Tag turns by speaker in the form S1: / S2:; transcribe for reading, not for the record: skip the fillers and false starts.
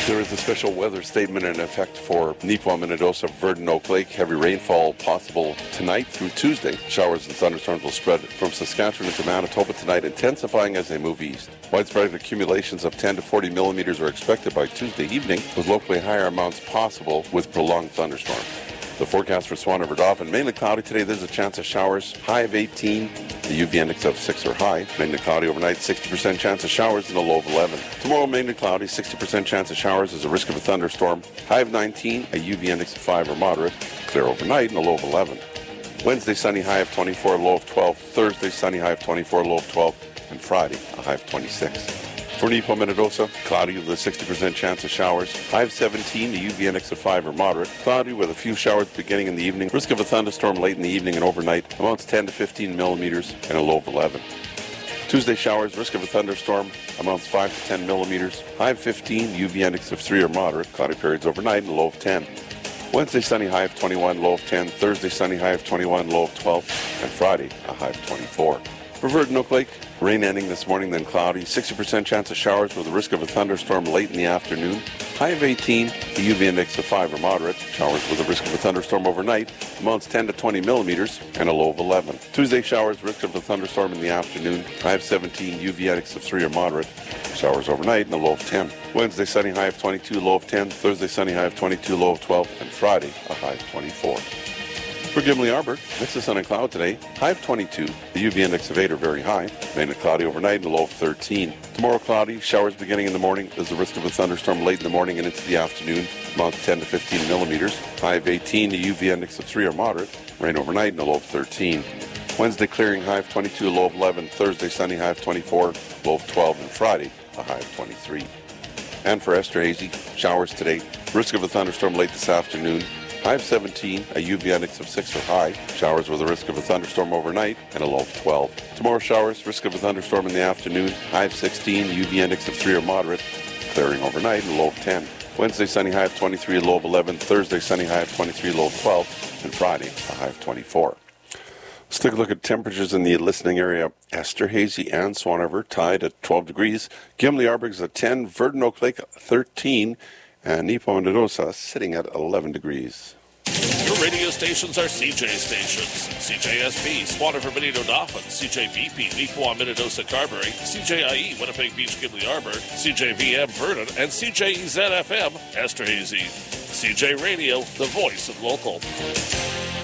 S1: There is a special weather statement in effect for Neepawa, Minnedosa, Verdon, Oak Lake. Heavy rainfall possible tonight through Tuesday. Showers and thunderstorms will spread from Saskatchewan into Manitoba tonight, intensifying as they move east. Widespread accumulations of 10 to 40 millimeters are expected by Tuesday evening, with locally higher amounts possible with prolonged thunderstorms. The forecast for Swan River Dauphin, mainly cloudy today. There's a chance of showers, high of 18. The UV index of 6 or high. Mainly cloudy overnight, 60% chance of showers and a low of 11. Tomorrow, mainly cloudy, 60% chance of showers. There's a risk of a thunderstorm. High of 19, a UV index of 5 or moderate. Clear overnight and a low of 11. Wednesday, sunny, high of 24, low of 12. Thursday, sunny, high of 24, low of 12. And Friday, a high of 26. For Neepawa, Minnedosa, cloudy with a 60% chance of showers. High of 17, the UV index of 5 or moderate. Cloudy with a few showers beginning in the evening. Risk of a thunderstorm late in the evening and overnight. Amounts 10 to 15 millimeters and a low of 11. Tuesday showers, risk of a thunderstorm. Amounts 5 to 10 millimeters. High of 15, UV index of 3 or moderate. Cloudy periods overnight and a low of 10. Wednesday sunny, high of 21, low of 10. Thursday sunny, high of 21, low of 12. And Friday, a high of 24. For Verdon, Oak Lake, rain ending this morning, then cloudy. 60% chance of showers with a risk of a thunderstorm late in the afternoon. High of 18, the UV index of 5 or moderate. Showers with a risk of a thunderstorm overnight. Amounts 10 to 20 millimeters and a low of 11. Tuesday showers, risk of a thunderstorm in the afternoon. High of 17, UV index of 3 or moderate. Showers overnight and a low of 10. Wednesday sunny, high of 22, low of 10. Thursday sunny, high of 22, low of 12. And Friday, a high of 24. For Gimli Arbor, mix of sun and cloud today, high of 22. The UV index of 8 or very high. Mainly cloudy overnight and a low of 13. Tomorrow cloudy, showers beginning in the morning. There's a risk of a thunderstorm late in the morning and into the afternoon. Amounts 10 to 15 millimeters. High of 18, the UV index of 3 or moderate. Rain overnight and a low of 13. Wednesday clearing, high of 22, low of 11. Thursday sunny, high of 24, low of 12. And Friday, a high of 23. And for Esterhazy, showers today. Risk of a thunderstorm late this afternoon. High of 17, a UV index of 6 or high. Showers with a risk of a thunderstorm overnight and a low of 12. Tomorrow showers, risk of a thunderstorm in the afternoon. High of 16, UV index of 3 or moderate. Clearing overnight and a low of 10. Wednesday sunny, high of 23, low of 11. Thursday sunny, high of 23, low of 12. And Friday, a high of 24. Let's take a look at temperatures in the listening area. Esterhazy and Swan River tied at 12 degrees. Gimli Arbor is at 10. Verdon, Oak Lake 13. And Neepawa, Minnedosa sitting at 11 degrees.
S2: Your radio stations are CJ stations. CJSB, Swan River, Benito Dauphin, CJBP, Neepawa, Minnedosa, Carberry, CJIE, Winnipeg Beach, Gimli Arbor, CJVM, Verdon, and CJEZ-FM, Esterhazy. CJ Radio, the voice of local.